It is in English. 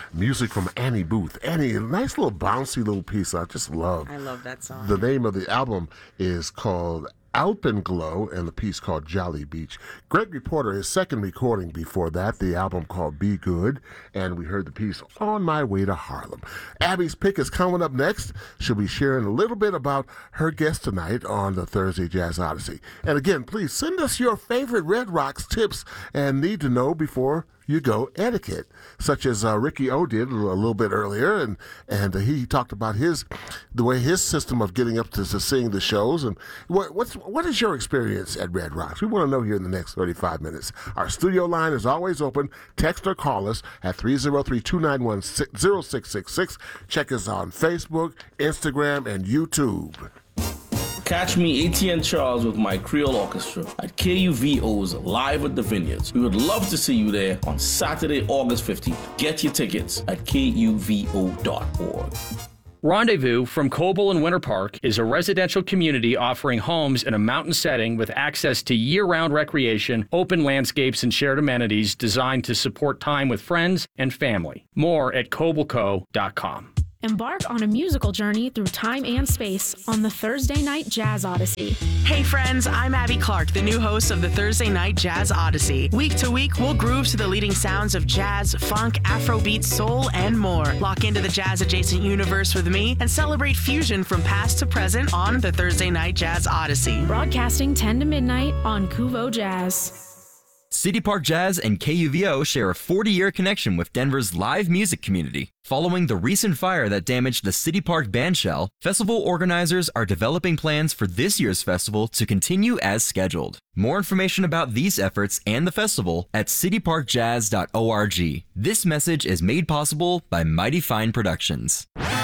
Music from Annie Booth. Annie, a nice little bouncy little piece I just love. I love that song. The name of the album is called Alpenglow, and the piece called Jolly Beach. Gregory Porter, his second recording before that, the album called Be Good, and we heard the piece On My Way to Harlem. Abby's pick is coming up next. She'll be sharing a little bit about her guest tonight on the Thursday Jazz Odyssey. And again, please send us your favorite Red Rocks tips and need to know before you go etiquette, such as Ricky O did a little bit earlier, and he talked about the way his system of getting up to sing the shows. And what is your experience at Red Rocks? We want to know here in the next 35 minutes. Our studio line is always open. Text or call us at 303-291-0666. Check us on Facebook, Instagram, and YouTube. Catch me, ATN Charles, with my Creole Orchestra at KUVO's Live at the Vineyards. We would love to see you there on Saturday, August 15th. Get your tickets at kuvo.org. Rendezvous from Coble and Winter Park is a residential community offering homes in a mountain setting with access to year-round recreation, open landscapes, and shared amenities designed to support time with friends and family. More at cobleco.com. Embark on a musical journey through time and space on the Thursday Night Jazz Odyssey. Hey friends, I'm Abby Clark, the new host of the Thursday Night Jazz Odyssey. Week to week, we'll groove to the leading sounds of jazz, funk, Afrobeat, soul, and more. Lock into the jazz-adjacent universe with me and celebrate fusion from past to present on the Thursday Night Jazz Odyssey. Broadcasting 10 to midnight on Kuvo Jazz. City Park Jazz and KUVO share a 40-year connection with Denver's live music community. Following the recent fire that damaged the City Park bandshell, festival organizers are developing plans for this year's festival to continue as scheduled. More information about these efforts and the festival at cityparkjazz.org. This message is made possible by Mighty Fine Productions.